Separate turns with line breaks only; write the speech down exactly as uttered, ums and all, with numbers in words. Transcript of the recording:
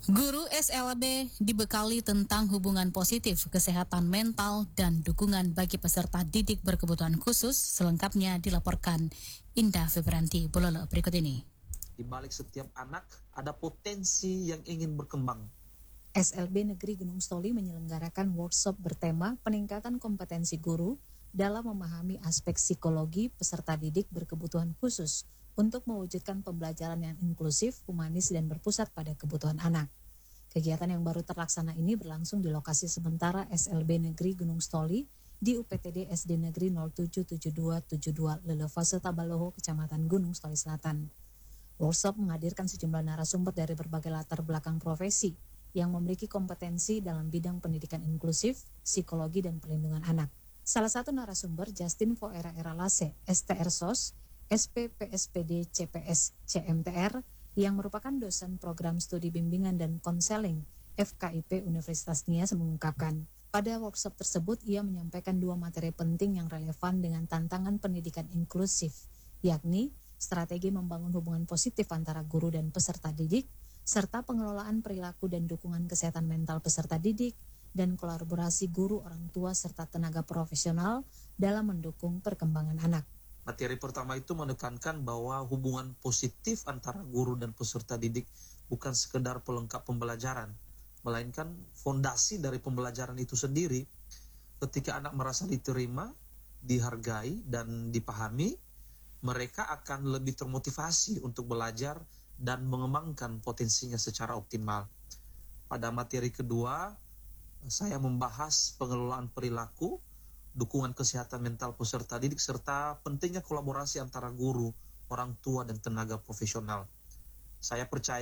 Guru S L B dibekali tentang hubungan positif, kesehatan mental, dan dukungan bagi peserta didik berkebutuhan khusus. Selengkapnya dilaporkan Indah Febranti Bololo berikut ini.
Di balik setiap anak ada potensi yang ingin berkembang.
S L B Negeri Gunung Stoli menyelenggarakan workshop bertema peningkatan kompetensi guru dalam memahami aspek psikologi peserta didik berkebutuhan khusus untuk mewujudkan pembelajaran yang inklusif, humanis, dan berpusat pada kebutuhan anak. Kegiatan yang baru terlaksana ini berlangsung di lokasi sementara S L B Negeri Gunung Stoli di U P T D S D Negeri nol tujuh tujuh dua tujuh dua Lelevase Tabaloho, Kecamatan Gunung Stoli Selatan. Workshop menghadirkan sejumlah narasumber dari berbagai latar belakang profesi yang memiliki kompetensi dalam bidang pendidikan inklusif, psikologi, dan perlindungan anak. Salah satu narasumber Justin Foera Eralase, S T R S O S, S P P S P D C P S C M T R, yang merupakan dosen program studi bimbingan dan konseling F K I P Universitas Nias mengungkapkan, pada workshop tersebut ia menyampaikan dua materi penting yang relevan dengan tantangan pendidikan inklusif, yakni strategi membangun hubungan positif antara guru dan peserta didik, serta pengelolaan perilaku dan dukungan kesehatan mental peserta didik, dan kolaborasi guru, orang tua, serta tenaga profesional dalam mendukung perkembangan anak.
Materi pertama itu menekankan bahwa hubungan positif antara guru dan peserta didik bukan sekedar pelengkap pembelajaran, melainkan fondasi dari pembelajaran itu sendiri. Ketika anak merasa diterima, dihargai, dan dipahami, mereka akan lebih termotivasi untuk belajar dan mengembangkan potensinya secara optimal. Pada materi kedua, saya membahas pengelolaan perilaku, dukungan kesehatan mental peserta didik, serta pentingnya kolaborasi antara guru, orang tua, dan tenaga profesional. Saya percaya